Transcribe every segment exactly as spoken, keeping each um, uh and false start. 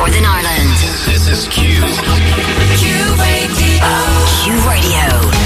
Northern Ireland. This is Q. Q Radio. Q Radio.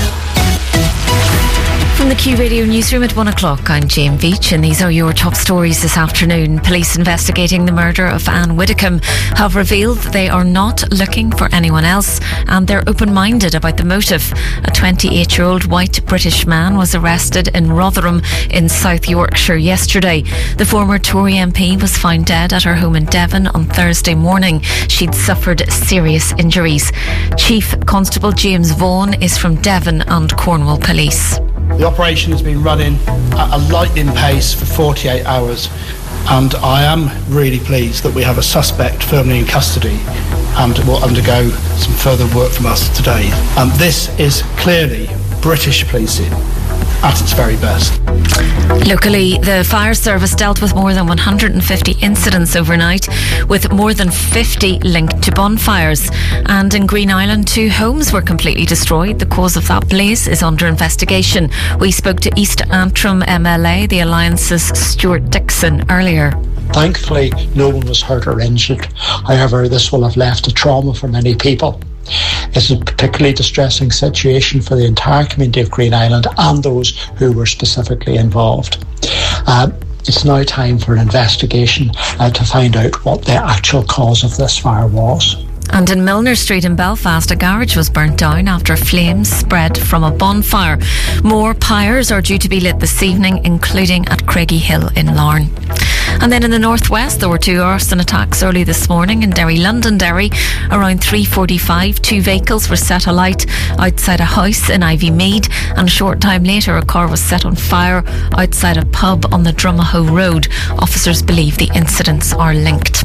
From the Q Radio newsroom at one o'clock, I'm Jane Veach, and these are your top stories this afternoon. Police investigating the murder of Anne Widdecombe have revealed that they are not looking for anyone else, and they're open-minded about the motive. A twenty-eight-year-old white British man was arrested in Rotherham in South Yorkshire yesterday. The former Tory M P was found dead at her home in Devon on Thursday morning. She'd suffered serious injuries. Chief Constable James Vaughan is from Devon and Cornwall Police. The operation has been running at a lightning pace for forty-eight hours, and I am really pleased that we have a suspect firmly in custody and will undergo some further work from us today. Um, this is clearly British policing at its very best. Locally, the fire service dealt with more than one hundred fifty incidents overnight, with more than fifty linked to bonfires. And in Green Island, two homes were completely destroyed. The cause of that blaze is under investigation. We spoke to East Antrim M L A, the Alliance's Stuart Dixon, earlier. Thankfully, no one was hurt or injured. However, this will have left a trauma for many people. It's a particularly distressing situation for the entire community of Green Island and those who were specifically involved. Uh, it's now time for an investigation uh, to find out what the actual cause of this fire was. And in Milner Street in Belfast, a garage was burnt down after flames spread from a bonfire. More pyres are due to be lit this evening, including at Craigie Hill in Larne. And then in the northwest, there were two arson attacks early this morning in Derry, Londonderry. Around three forty-five, two vehicles were set alight outside a house in Ivy Mead, and a short time later a car was set on fire outside a pub on the Drumahoe Road. Officers believe the incidents are linked.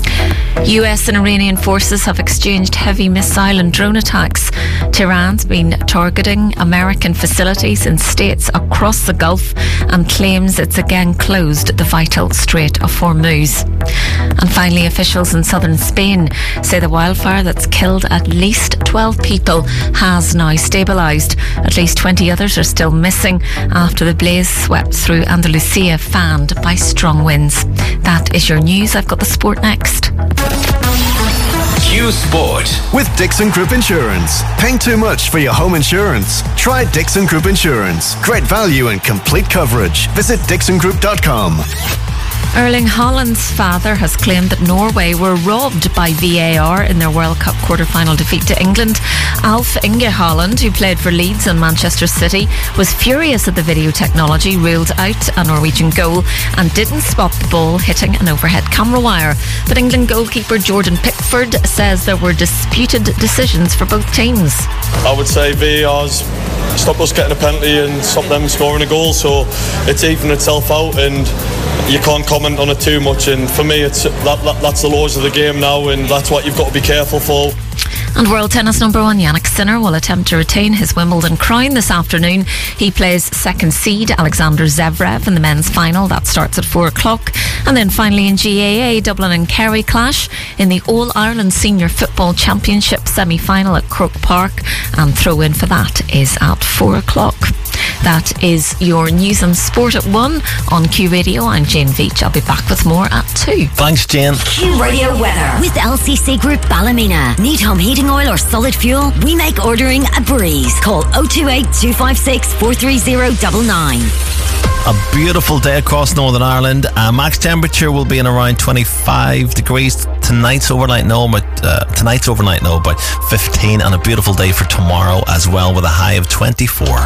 U S and Iranian forces have exchanged heavy missile and drone attacks. Tehran's been targeting American facilities in states across the Gulf and claims it's again closed the vital Strait of Hormuz. And finally, officials in southern Spain say the wildfire that's killed at least twelve people has now stabilised. At least twenty others are still missing after the blaze swept through Andalusia, fanned by strong winds. That is your news. I've got the sport next. Q Sport with Dixon Group Insurance. Paying too much for your home insurance? Try Dixon Group Insurance. Great value and complete coverage. Visit dixon group dot com. Erling Haaland's father has claimed that Norway were robbed by V A R in their World Cup quarter-final defeat to England. Alf Inge Haaland, who played for Leeds and Manchester City, was furious at the video technology ruled out a Norwegian goal and didn't spot the ball hitting an overhead camera wire. But England goalkeeper Jordan Pickford says there were disputed decisions for both teams. I would say V A R's stopped us getting a penalty and stopped them scoring a goal, so it's evened itself out and you can't comment on it too much. And for me, it's that, that that's the laws of the game now, and that's what you've got to be careful for. And world tennis number one Jannik Sinner will attempt to retain his Wimbledon crown this afternoon. He plays second seed Alexander Zverev in the men's final. That starts at four o'clock. And then finally in G A A, Dublin and Kerry clash in the All-Ireland Senior Football Championship semi-final at Croke Park. And throw-in for that is at four o'clock. That is your news and sport at one on Q Radio. I'm Jane Veach. I'll be back with more at two. Thanks, Jane. Q Radio weather with L C C Group Ballymena. Need home heating oil or solid fuel? We make ordering a breeze. Call oh two eight, two five six, four three oh nine nine. A beautiful day across Northern Ireland. Uh, max temperature will be in around twenty-five degrees. Tonight's overnight low, but uh, tonight's overnight low about fifteen, and a beautiful day for tomorrow as well with a high of twenty-four.